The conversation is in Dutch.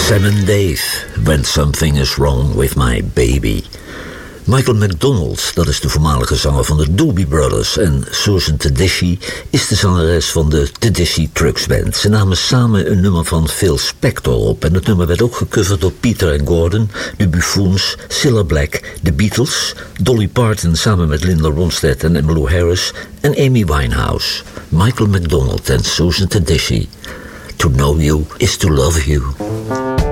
Sam and Dave, When Something Is Wrong With My Baby. Michael McDonald, dat is de voormalige zanger van de Doobie Brothers. En Susan Tedeschi is de zangeres van de Tedeschi Trucks Band. Ze namen samen een nummer van Phil Spector op. En het nummer werd ook gecoverd door Peter and Gordon, de Buffoons, Cilla Black, de Beatles, Dolly Parton samen met Linda Ronstadt en Emmylou Harris en Amy Winehouse. Michael McDonald en Susan Tedeschi. To know you is to love you.